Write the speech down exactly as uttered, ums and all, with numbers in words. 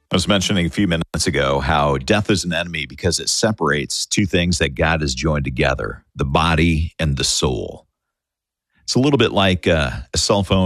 I was mentioning a few minutes ago how death is an enemy because it separates two things that God has joined together, the body and the soul. It's a little bit like uh, a cell phone